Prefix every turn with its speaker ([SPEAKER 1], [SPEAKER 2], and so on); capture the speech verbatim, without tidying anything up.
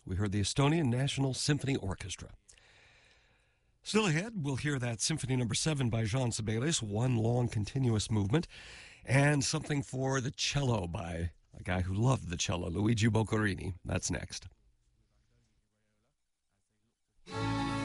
[SPEAKER 1] we heard the Estonian National Symphony Orchestra. Still ahead, we'll hear that Symphony Number Seven by Jean Sibelius, one long continuous movement, and something for the cello by a guy who loved the cello, Luigi Boccherini. That's next.